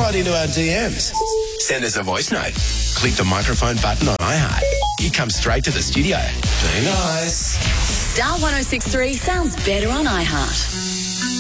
right into our DMs. Send us a voice note. Click the microphone button on iHeart. You come straight to the studio. Be nice. Star 106.3 sounds better on iHeart.